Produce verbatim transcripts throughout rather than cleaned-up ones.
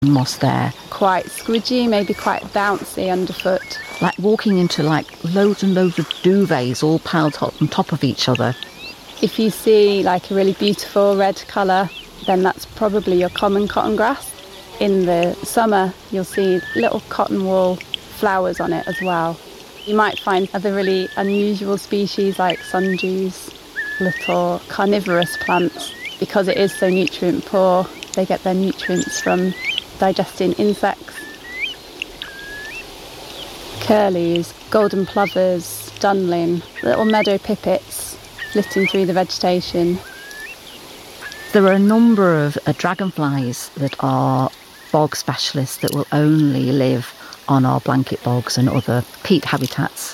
moss there. Quite squidgy, maybe quite bouncy underfoot. Like walking into like loads and loads of duvets all piled up on top of each other. If you see like a really beautiful red colour, then that's probably your common cotton grass. In the summer, you'll see little cotton wool flowers on it as well. You might find other really unusual species like sundews, little carnivorous plants. Because it is so nutrient poor, they get their nutrients from digesting insects. Curlews, golden plovers, dunlin, little meadow pipits flitting through the vegetation. There are a number of uh, dragonflies that are bog specialists that will only live on our blanket bogs and other peat habitats.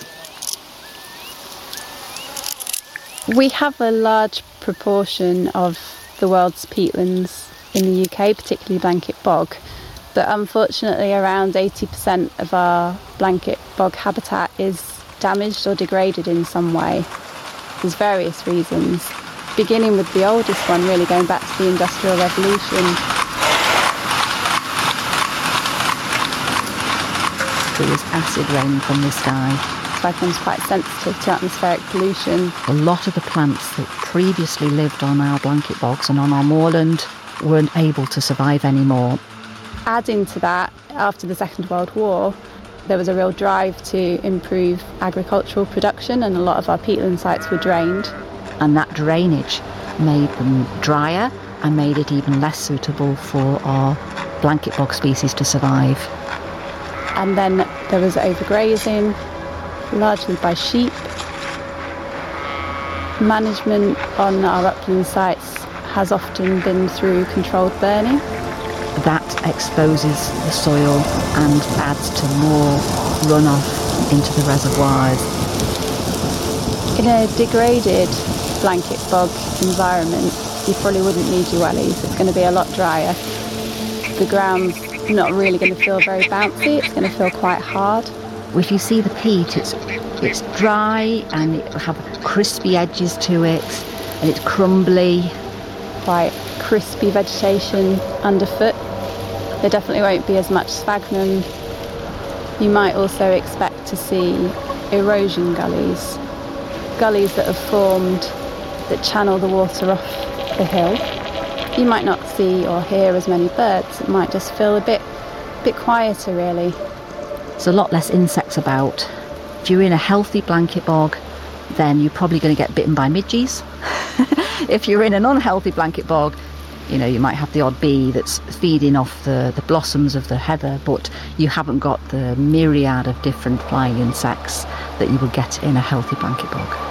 We have a large proportion of the world's peatlands in the U K, particularly blanket bog, but unfortunately around eighty percent of our blanket bog habitat is damaged or degraded in some way. There's various reasons, beginning with the oldest one really going back to the Industrial Revolution. There was acid rain from the sky. Becomes quite sensitive to atmospheric pollution. A lot of the plants that previously lived on our blanket bogs and on our moorland weren't able to survive anymore. Adding to that, after the Second World War, there was a real drive to improve agricultural production and a lot of our peatland sites were drained. And that drainage made them drier and made it even less suitable for our blanket bog species to survive. And then there was overgrazing, largely by sheep. Management on our upland sites has often been through controlled burning. That exposes the soil and adds to more runoff into the reservoirs. In a degraded blanket bog environment, you probably wouldn't need your wellies. It's going to be a lot drier. The ground's not really going to feel very bouncy. It's going to feel quite hard. If you see the peat, it's it's dry and it will have crispy edges to it and it's crumbly. Quite crispy vegetation underfoot. There definitely won't be as much sphagnum. You might also expect to see erosion gullies, gullies that have formed that channel the water off the hill. You might not see or hear as many birds. It might just feel a bit, bit quieter really. There's a lot less insects about. If you're in a healthy blanket bog, then you're probably going to get bitten by midges. If you're in an unhealthy blanket bog, you know, you might have the odd bee that's feeding off the, the blossoms of the heather, but you haven't got the myriad of different flying insects that you would get in a healthy blanket bog.